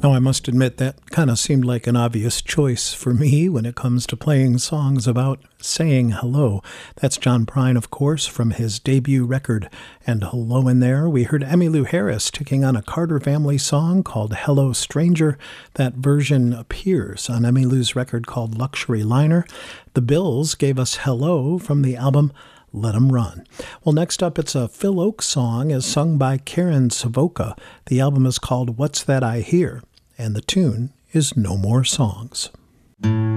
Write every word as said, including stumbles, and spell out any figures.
Now, I must admit that kind of seemed like an obvious choice for me when it comes to playing songs about saying hello. That's John Prine, of course, from his debut record, And Hello in There. We heard Emmylou Harris taking on a Carter Family song called Hello Stranger. That version appears on Emmylou's record called Luxury Liner. The Bills gave us Hello from the album Let 'Em Run. Well, next up, it's a Phil Ochs song as sung by Karen Savoca. The album is called What's That I Hear, and the tune is No More Songs.